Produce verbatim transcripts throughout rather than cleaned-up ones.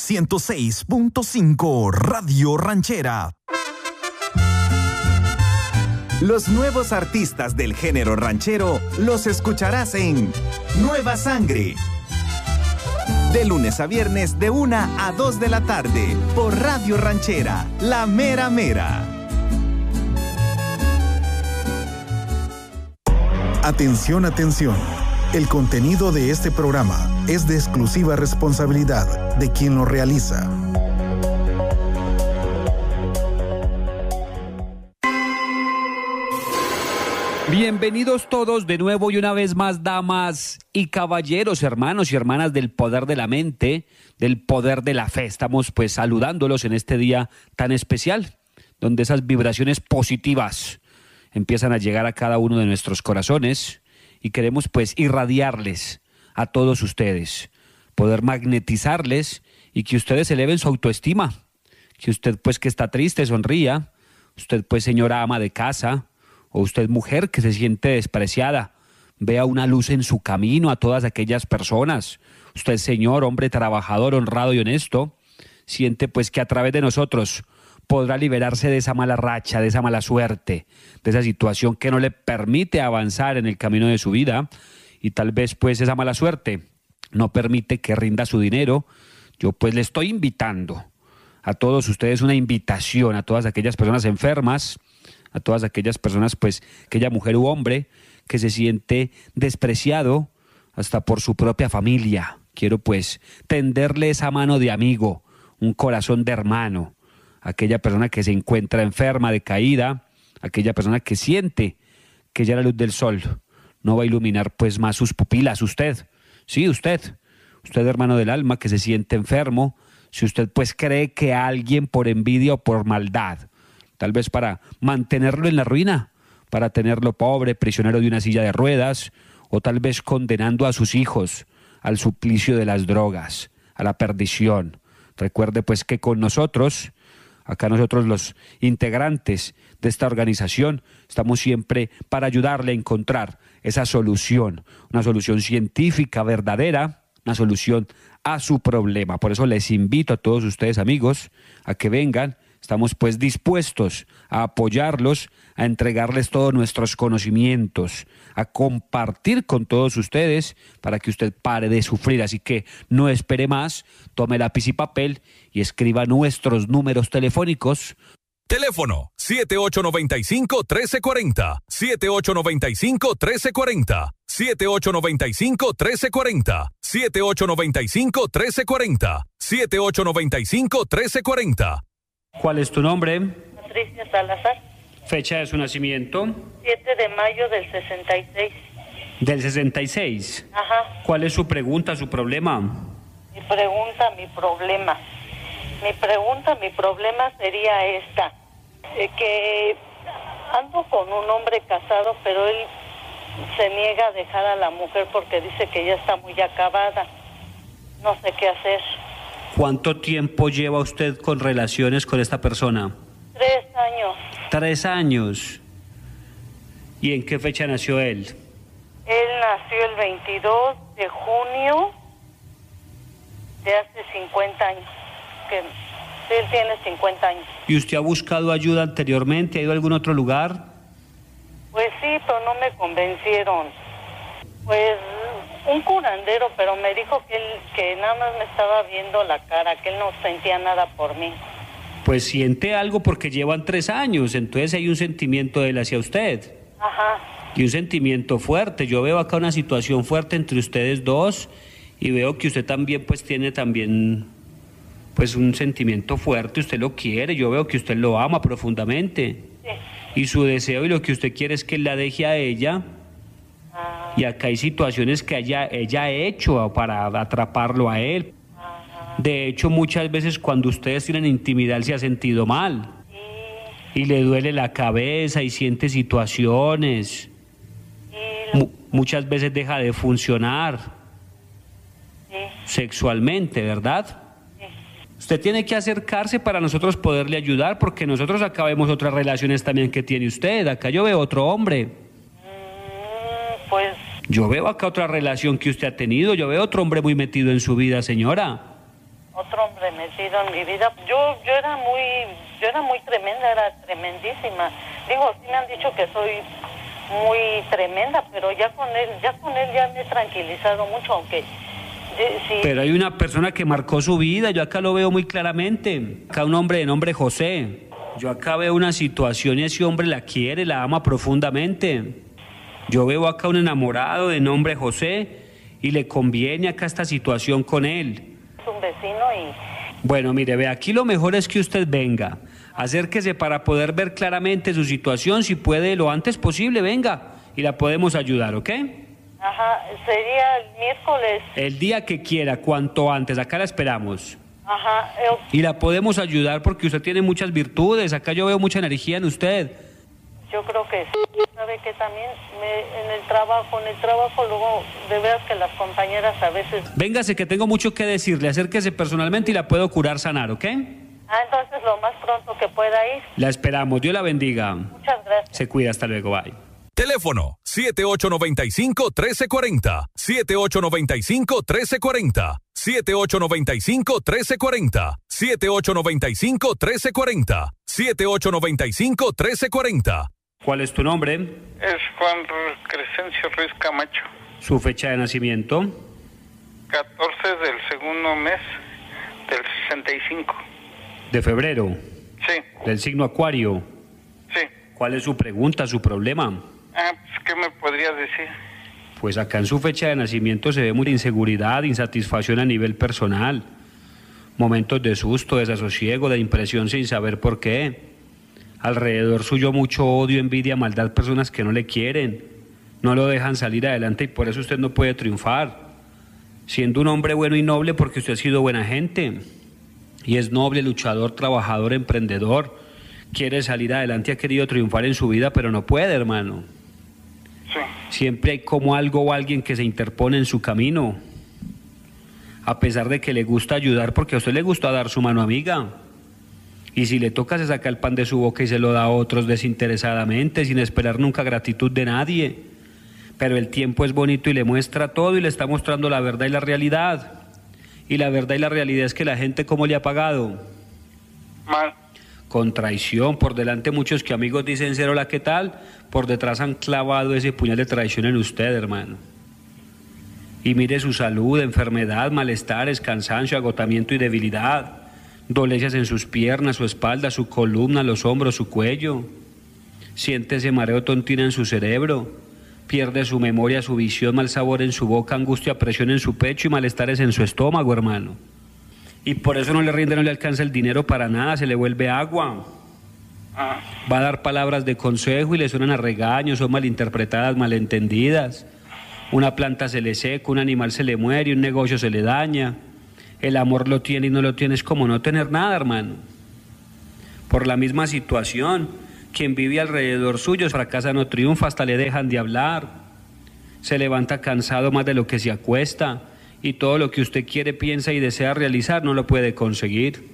ciento seis punto cinco Radio Ranchera. Los nuevos artistas del género ranchero los escucharás en Nueva Sangre. De lunes a viernes de una a dos de la tarde por Radio Ranchera, La Mera Mera. Atención, atención. El contenido de este programa es de exclusiva responsabilidad de quien lo realiza. Bienvenidos todos de nuevo y una vez más, damas y caballeros, hermanos y hermanas del poder de la mente, del poder de la fe. Estamos pues saludándolos en este día tan especial, donde esas vibraciones positivas empiezan a llegar a cada uno de nuestros corazones y queremos pues irradiarles a todos ustedes, poder magnetizarles y que ustedes eleven su autoestima, que usted pues que está triste sonría, usted pues señora ama de casa, o usted mujer que se siente despreciada, vea una luz en su camino a todas aquellas personas. Usted señor, hombre trabajador, honrado y honesto, siente pues que a través de nosotros podrá liberarse de esa mala racha, de esa mala suerte, de esa situación que no le permite avanzar en el camino de su vida y tal vez pues esa mala suerte no permite que rinda su dinero. Yo pues le estoy invitando a todos ustedes, una invitación a todas aquellas personas enfermas, a todas aquellas personas, pues, aquella mujer u hombre que se siente despreciado hasta por su propia familia. Quiero, pues, tenderle esa mano de amigo, un corazón de hermano, aquella persona que se encuentra enferma, decaída, aquella persona que siente que ya la luz del sol no va a iluminar, pues, más sus pupilas. Usted, sí, usted, usted, hermano del alma, que se siente enfermo, si usted, pues, cree que alguien por envidia o por maldad, tal vez para mantenerlo en la ruina, para tenerlo pobre, prisionero de una silla de ruedas, o tal vez condenando a sus hijos al suplicio de las drogas, a la perdición. Recuerde pues que con nosotros, acá nosotros los integrantes de esta organización, estamos siempre para ayudarle a encontrar esa solución, una solución científica verdadera, una solución a su problema. Por eso les invito a todos ustedes, amigos, a que vengan. Estamos pues dispuestos a apoyarlos, a entregarles todos nuestros conocimientos, a compartir con todos ustedes para que usted pare de sufrir. Así que no espere más, tome lápiz y papel y escriba nuestros números telefónicos. Teléfono siete ocho nueve cinco, uno tres cuatro cero, siete ocho nueve cinco, uno tres cuatro cero, siete ocho nueve cinco, uno tres cuatro cero, siete ocho nueve cinco, uno tres cuatro cero, siete ocho nueve cinco, uno tres cuatro cero. ¿Cuál es tu nombre? Patricia Salazar. Fecha de su nacimiento. siete de mayo del sesenta y seis. Del sesenta y seis. Ajá. ¿Cuál es su pregunta, su problema? Mi pregunta, mi problema. Mi pregunta, mi problema sería esta. Eh, que ando con un hombre casado, pero él se niega a dejar a la mujer porque dice que ya está muy acabada. No sé qué hacer. ¿Cuánto tiempo lleva usted con relaciones con esta persona? Tres años. Tres años. ¿Y en qué fecha nació él? Él nació el veintidós de junio de hace cincuenta años. Que él tiene cincuenta años. ¿Y usted ha buscado ayuda anteriormente? ¿Ha ido a algún otro lugar? Pues sí, pero no me convencieron. Pues un curandero, pero me dijo que él que nada más me estaba viendo la cara, que él no sentía nada por mí. Pues siente algo porque llevan tres años, entonces hay un sentimiento de él hacia usted. Ajá. Y un sentimiento fuerte. Yo veo acá una situación fuerte entre ustedes dos y veo que usted también pues tiene también pues un sentimiento fuerte, usted lo quiere, yo veo que usted lo ama profundamente. Sí. Y su deseo y lo que usted quiere es que él la deje a ella. Ah. Y acá hay situaciones que ella, ella ha hecho para atraparlo a él. Ajá. De hecho, muchas veces cuando ustedes tienen intimidad, él se ha sentido mal. Sí. Y le duele la cabeza y siente situaciones. Sí. Mu- muchas veces deja de funcionar. Sí. Sexualmente, ¿verdad? Usted tiene que acercarse para nosotros poderle ayudar, porque nosotros acá vemos otras relaciones también que tiene usted. Acá yo veo otro hombre. Mm, pues... Yo veo acá otra relación que usted ha tenido. Yo veo otro hombre muy metido en su vida, señora. ¿Otro hombre arremetido en mi vida. Yo yo era muy yo era muy tremenda, era tremendísima. Digo, sí me han dicho que soy muy tremenda, pero ya con él, ya con él ya me he tranquilizado mucho, aunque sí. Pero hay una persona que marcó su vida, yo acá lo veo muy claramente. Acá un hombre de nombre José. Yo acá veo una situación y ese hombre la quiere, la ama profundamente. Yo veo acá un enamorado de nombre José y le conviene acá esta situación con él. Es un vecino y... Bueno, mire, ve, aquí lo mejor es que usted venga. Acérquese para poder ver claramente su situación, si puede lo antes posible, venga, y la podemos ayudar, ¿ok? Ajá, sería el miércoles. El día que quiera, cuanto antes, acá la esperamos. Ajá. Eh, Y la podemos ayudar porque usted tiene muchas virtudes, acá yo veo mucha energía en usted. Yo creo que sí. Sabe que también me, en el trabajo, en el trabajo luego, de veras que las compañeras a veces... Véngase que tengo mucho que decirle, acérquese personalmente y la puedo curar, sanar, ¿ok? Ah, entonces lo más pronto que pueda ir. La esperamos, Dios la bendiga. Muchas gracias. Se cuida, hasta luego, bye. Teléfono siete ocho nueve cinco, uno tres cuatro cero, siete ocho nueve cinco, uno tres cuatro cero, siete ocho nueve cinco, uno tres cuatro cero, siete ocho nueve cinco, uno tres cuatro cero, siete ocho nueve cinco, uno tres cuatro cero. ¿Cuál es tu nombre? Es Juan Crescencio Ruiz Camacho. Su fecha de nacimiento. catorce del segundo mes del sesenta y cinco. De febrero. Sí, Del signo Acuario. sí. ¿Cuál es su pregunta, su problema? Ah, pues, ¿qué me podrías decir? Pues acá en su fecha de nacimiento se ve mucha inseguridad, insatisfacción a nivel personal. Momentos de susto, desasosiego, de impresión sin saber por qué. Alrededor suyo mucho odio, envidia, maldad, personas que no le quieren, no lo dejan salir adelante y por eso usted no puede triunfar. Siendo un hombre bueno y noble porque usted ha sido buena gente y es noble, luchador, trabajador, emprendedor, quiere salir adelante, ha querido triunfar en su vida pero no puede, hermano. Sí. Siempre hay como algo o alguien que se interpone en su camino, a pesar de que le gusta ayudar porque a usted le gusta dar su mano amiga. Y si le toca, se saca el pan de su boca y se lo da a otros desinteresadamente, sin esperar nunca gratitud de nadie. Pero el tiempo es bonito y le muestra todo y le está mostrando la verdad y la realidad. Y la verdad y la realidad es que la gente, ¿cómo le ha pagado? Mal. Con traición. Por delante muchos que amigos dicen ser hola, ¿qué tal? Por detrás han clavado ese puñal de traición en usted, hermano. Y mire su salud, enfermedad, malestares, cansancio, agotamiento y debilidad. Dolencias en sus piernas, su espalda, su columna, los hombros, su cuello. Siente ese mareo, tontina en su cerebro. Pierde su memoria, su visión, mal sabor en su boca, angustia, presión en su pecho y malestares en su estómago, hermano. Y por eso no le rinde, no le alcanza el dinero para nada, se le vuelve agua. Ah, Va a dar palabras de consejo y le suenan a regaños, son malinterpretadas, malentendidas. Una planta se le seca, un animal se le muere, un negocio se le daña. El amor lo tiene y no lo tiene, es como no tener nada, hermano. Por la misma situación, quien vive alrededor suyo fracasa, no triunfa, hasta le dejan de hablar. Se levanta cansado más de lo que se acuesta y todo lo que usted quiere, piensa y desea realizar no lo puede conseguir.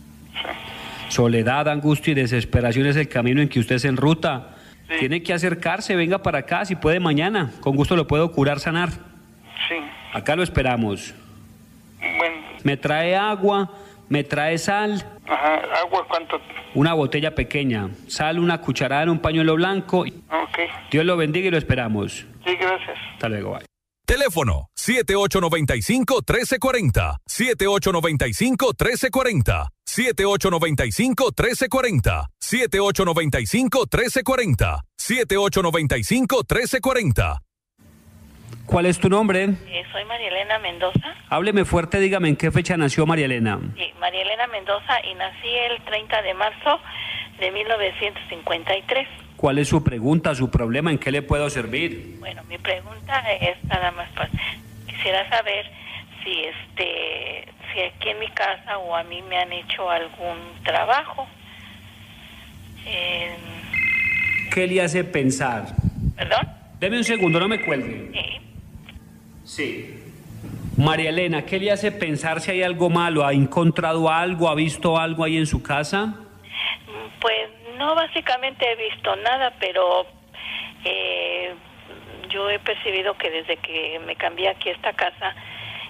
Soledad, angustia y desesperación es el camino en que usted se enruta. Sí. Tiene que acercarse, venga para acá, si puede mañana. Con gusto lo puedo curar, sanar. sí. Acá lo esperamos. Bueno. Me trae agua, me trae sal, Ajá. ¿Agua cuánto? una botella pequeña, sal, una cucharada en un pañuelo blanco. Ok. Dios lo bendiga y lo esperamos. Sí, gracias. Hasta luego, bye. Teléfono siete ocho nueve cinco, uno tres cuatro cero, siete ocho nueve cinco, uno tres cuatro cero, siete ocho nueve cinco, uno tres cuatro cero, siete ocho nueve cinco, uno tres cuatro cero, siete ocho nueve cinco, uno tres cuatro cero. ¿Cuál es tu nombre? Eh, soy María Elena Mendoza. Hábleme fuerte, dígame en qué fecha nació María Elena. Sí, María Elena Mendoza, y nací el treinta de marzo de mil novecientos cincuenta y tres. ¿Cuál es su pregunta, su problema, en qué le puedo servir? Bueno, mi pregunta es nada más para... Quisiera saber si este si aquí en mi casa o a mí me han hecho algún trabajo. Eh, ¿Qué le hace pensar? ¿Perdón? Deme un segundo, no me cuelgue. Sí. Sí. María Elena, ¿qué le hace pensar si hay algo malo? ¿Ha encontrado algo? ¿Ha visto algo ahí en su casa? Pues no, básicamente he visto nada, pero eh, yo he percibido que desde que me cambié aquí a esta casa,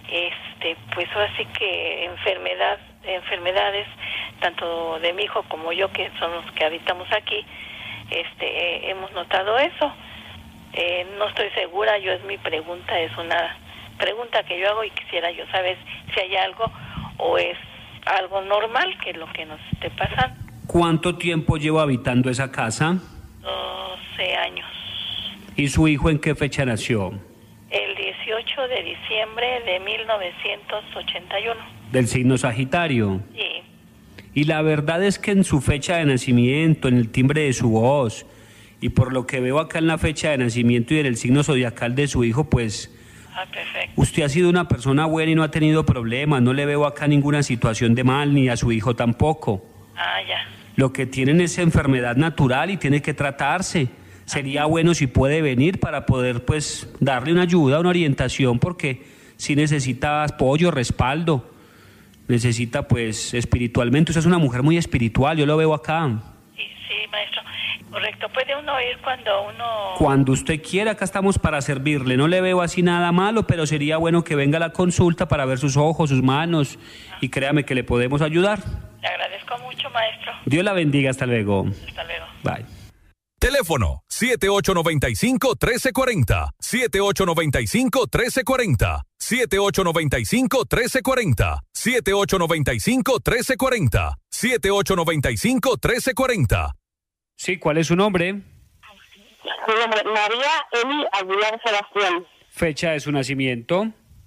este, pues ahora sí que enfermedad, enfermedades, tanto de mi hijo como yo, que son los que habitamos aquí, este, eh, hemos notado eso. Eh, no estoy segura, yo es mi pregunta, es una pregunta que yo hago y quisiera yo saber si hay algo o es algo normal que es lo que nos esté pasando. ¿Cuánto tiempo lleva habitando esa casa? doce años. ¿Y su hijo en qué fecha nació? El dieciocho de diciembre de mil novecientos ochenta y uno. ¿Del signo Sagitario? Sí. Y la verdad es que en su fecha de nacimiento, en el timbre de su voz, y por lo que veo acá en la fecha de nacimiento y en el signo zodiacal de su hijo, pues Ah, perfecto. usted ha sido una persona buena y no ha tenido problemas, no le veo acá ninguna situación de mal, ni a su hijo tampoco. Ah, ya. Lo que tienen es enfermedad natural y tiene que tratarse. Sería bueno si puede venir para poder pues darle una ayuda, una orientación, porque si necesita apoyo, respaldo, necesita pues espiritualmente. Usted es una mujer muy espiritual, yo lo veo acá. Sí, sí, maestro. Correcto, puede uno ir cuando uno... Cuando usted quiera, acá estamos para servirle. No le veo así nada malo, pero sería bueno que venga a la consulta para ver sus ojos, sus manos, y créame que le podemos ayudar. Le agradezco mucho, maestro. Dios la bendiga, hasta luego. Hasta luego. Bye. Teléfono siete ocho nueve cinco, uno tres cuatro cero, siete ocho nueve cinco, uno tres cuatro cero, siete ocho nueve cinco, uno tres cuatro cero, siete ocho nueve cinco, uno tres cuatro cero, siete ocho nueve cinco, uno tres cuatro cero. Sí, ¿cuál es su nombre? Mi nombre es María Eli Aguilar Sebastián. Fecha de su nacimiento.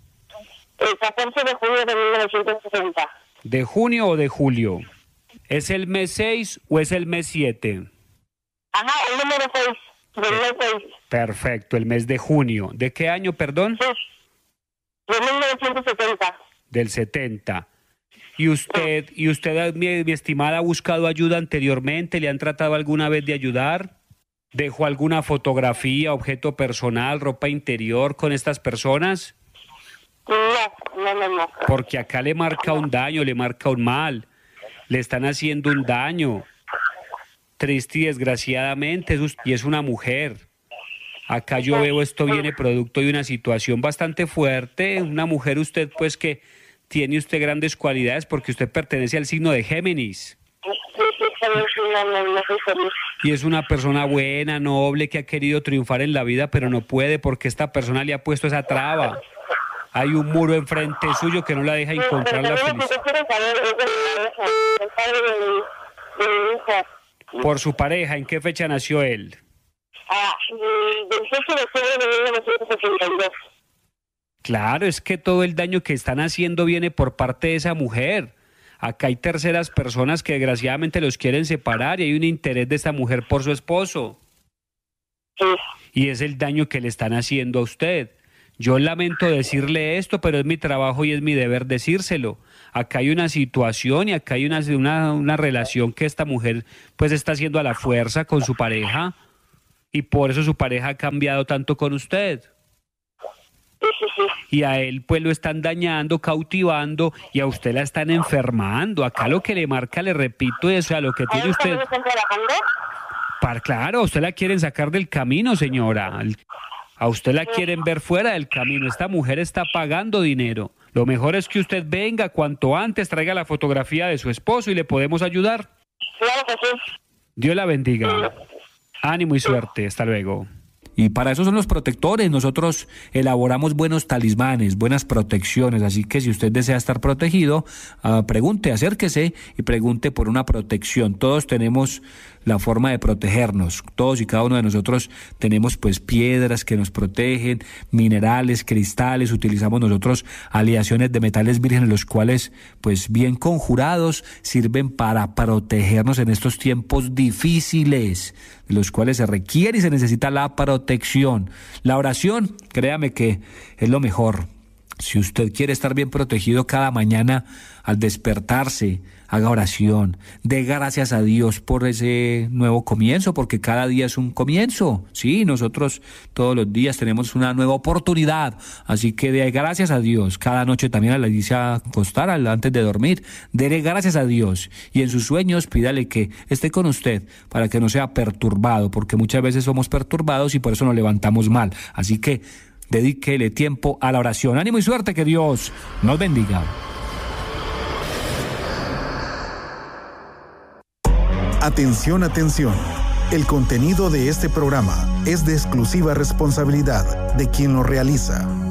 El catorce de junio de mil novecientos sesenta. ¿De junio o de julio? ¿Es el mes seis o es el mes siete? Ajá, el número seis. Del mes seis. Perfecto, el mes de junio. ¿De qué año, perdón? Sí. De mil novecientos setenta. Del setenta. ¿Y usted, y usted, mi, mi estimada, ha buscado ayuda anteriormente? ¿Le han tratado alguna vez de ayudar? ¿Dejó alguna fotografía, objeto personal, ropa interior con estas personas? No, no, no, no. Porque acá le marca un daño, le marca un mal. Le están haciendo un daño. Triste y desgraciadamente, es us- y es una mujer. Acá yo veo esto viene producto de una situación bastante fuerte. Una mujer usted pues que tiene usted grandes cualidades porque usted pertenece al signo de Géminis. Sí, sí, señor, sí, no, no, no soy feliz. Y es una persona buena, noble, que ha querido triunfar en la vida, pero no puede porque esta persona le ha puesto esa traba. Hay un muro enfrente suyo que no la deja Sí, encontrar pero la también lo que felicidad. yo quiero saber es de mi pareja, el padre de mi, de mi hijo. Por su pareja, ¿en qué fecha nació él? Ah, el veintiocho de octubre de mil novecientos ochenta y dos. Claro, es que todo el daño que están haciendo viene por parte de esa mujer. Acá hay terceras personas que desgraciadamente los quieren separar y hay un interés de esta mujer por su esposo. Sí. Y es el daño que le están haciendo a usted. Yo lamento decirle esto, pero es mi trabajo y es mi deber decírselo. Acá hay una situación y acá hay una, una, una relación que esta mujer pues está haciendo a la fuerza con su pareja y por eso su pareja ha cambiado tanto con usted. Sí, sí, sí. Y a él pues lo están dañando, cautivando y a usted la están enfermando. Acá lo que le marca, le repito, es o sea, lo que ¿A tiene él usted... también están trabajando? Par, claro, a usted la quieren sacar del camino, señora. A usted la quieren ver fuera del camino. Esta mujer está pagando dinero. Lo mejor es que usted venga cuanto antes, traiga la fotografía de su esposo y le podemos ayudar. Claro que sí. Dios la bendiga. Ánimo y suerte. Hasta luego. Y para eso son los protectores. Nosotros elaboramos buenos talismanes, buenas protecciones. Así que si usted desea estar protegido, uh, pregunte, acérquese y pregunte por una protección. Todos tenemos la forma de protegernos. Todos y cada uno de nosotros tenemos pues piedras que nos protegen, minerales, cristales. Utilizamos nosotros aleaciones de metales vírgenes, los cuales pues bien conjurados sirven para protegernos en estos tiempos difíciles, de los cuales se requiere y se necesita la protección. La oración, créame que es lo mejor. Si usted quiere estar bien protegido cada mañana al despertarse, haga oración, dé gracias a Dios por ese nuevo comienzo, porque cada día es un comienzo. Sí, nosotros todos los días tenemos una nueva oportunidad, así que dé gracias a Dios. Cada noche también al irse a acostar, antes de dormir, dele gracias a Dios. Y en sus sueños pídale que esté con usted para que no sea perturbado, porque muchas veces somos perturbados y por eso nos levantamos mal. Así que dedíquele tiempo a la oración. Ánimo y suerte, que Dios nos bendiga. Atención, atención. El contenido de este programa es de exclusiva responsabilidad de quien lo realiza.